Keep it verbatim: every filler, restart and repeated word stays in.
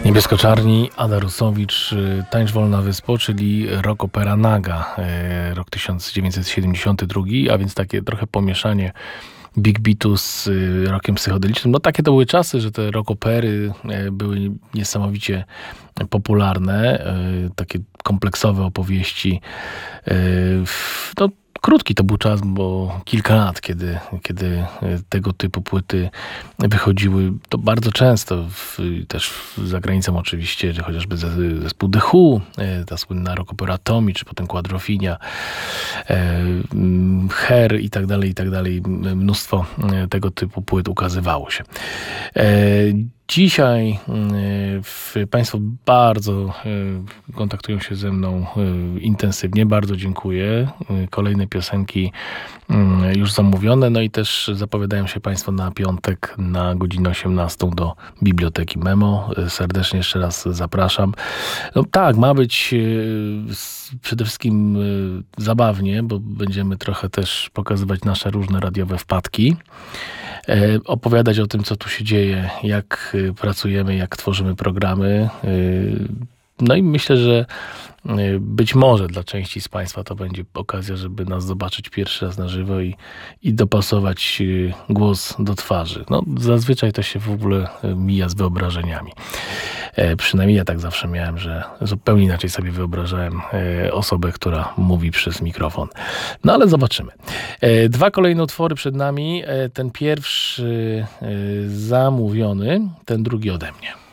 Niebiesko-czarni, Ada Rusowicz, Tańcz wolna wyspo, czyli rock opera Naga, rok tysiąc dziewięćset siedemdziesiąty drugi, a więc takie trochę pomieszanie big beatu z rockiem psychodelicznym. No takie to były czasy, że te rock opery były niesamowicie popularne, takie kompleksowe opowieści. No, krótki to był czas, bo kilka lat, kiedy, kiedy tego typu płyty wychodziły, to bardzo często, w, też za granicą oczywiście, chociażby zespół The Who, ta słynna rock opera Tommy, czy potem Quadrofinia, Hair i tak dalej, i tak dalej. Mnóstwo tego typu płyt ukazywało się. Dzisiaj y, Państwo bardzo y, kontaktują się ze mną y, intensywnie. Bardzo dziękuję. Y, kolejne piosenki y, już zamówione. No i też zapowiadają się Państwo na piątek na godzinę osiemnastą do Biblioteki Memo. Y, serdecznie jeszcze raz zapraszam. No tak, ma być y, przede wszystkim y, zabawnie, bo będziemy trochę też pokazywać nasze różne radiowe wpadki. Opowiadać o tym, co tu się dzieje, jak pracujemy, jak tworzymy programy. No i myślę, że być może dla części z Państwa to będzie okazja, żeby nas zobaczyć pierwszy raz na żywo i, i dopasować głos do twarzy. No, zazwyczaj to się w ogóle mija z wyobrażeniami. E, przynajmniej ja tak zawsze miałem, że zupełnie inaczej sobie wyobrażałem e, osobę, która mówi przez mikrofon. No ale zobaczymy. E, dwa kolejne utwory przed nami. E, ten pierwszy e, zamówiony, ten drugi ode mnie.